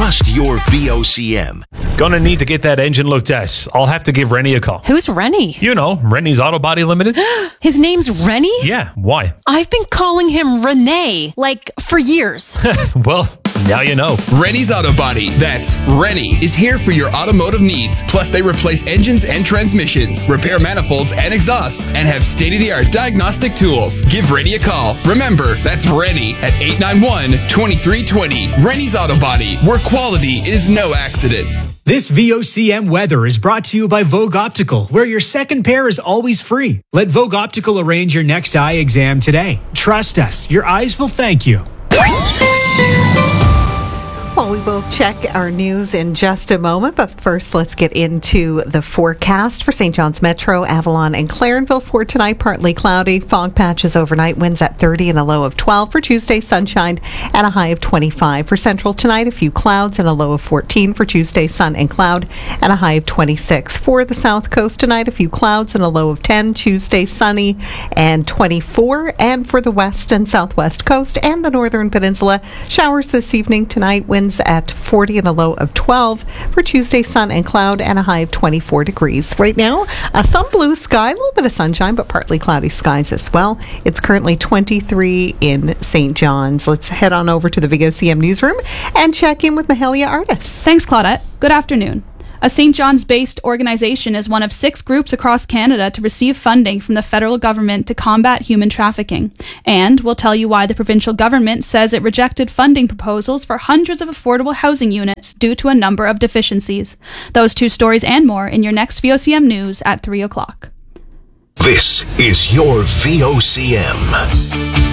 Trust your VOCM. Gonna need to get that engine looked at. I'll have to give Rennie a call. Who's Rennie? You know, Rennie's Auto Body Limited. His name's Rennie? Yeah, why? I've been calling him Renee, for years. Well, now you know. Rennie's Auto Body, that's Rennie, is here for your automotive needs. Plus, they replace engines and transmissions, repair manifolds and exhausts, and have state-of-the-art diagnostic tools. Give Rennie a call. Remember, that's Rennie at 891-2320. Rennie's Auto Body, where quality is no accident. This VOCM weather is brought to you by Vogue Optical, where your second pair is always free. Let Vogue Optical arrange your next eye exam today. Trust us, your eyes will thank you. Well, we will check our news in just a moment, but first let's get into the forecast for St. John's Metro, Avalon, and Clarenville for tonight. Partly cloudy, fog patches overnight, winds at 30 and a low of 12. For Tuesday, sunshine and a high of 25. For Central tonight, a few clouds and a low of 14. For Tuesday, sun and cloud and a high of 26. For the South Coast tonight, a few clouds and a low of 10. Tuesday, sunny and 24. And for the West and Southwest Coast and the Northern Peninsula, showers this evening. Tonight, winds at 40 and a low of 12. For Tuesday, sun and cloud and a high of 24 degrees. Right now, some blue sky, a little bit of sunshine, but partly cloudy skies as well. It's currently 23 in St. John's. Let's head on over to the VOCM newsroom and check in with Mahalia Artis. Thanks, Claudette. Good afternoon. A St. John's-based organization is one of 6 groups across Canada to receive funding from the federal government to combat human trafficking. And we'll tell you why the provincial government says it rejected funding proposals for hundreds of affordable housing units due to a number of deficiencies. Those 2 stories and more in your next VOCM News at 3 o'clock. This is your VOCM.